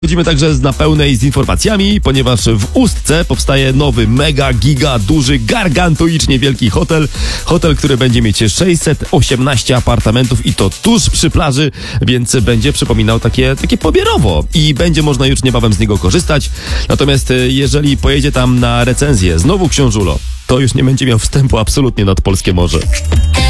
Chodzimy także na pełnej z informacjami, ponieważ w Ustce powstaje nowy, mega, giga, duży, gargantuicznie wielki hotel. Hotel, który będzie mieć 618 apartamentów i to tuż przy plaży, więc będzie przypominał takie pobierowo i będzie można już niebawem z niego korzystać. Natomiast jeżeli pojedzie tam na recenzję znowu książulo, to już nie będzie miał wstępu absolutnie nad polskie morze.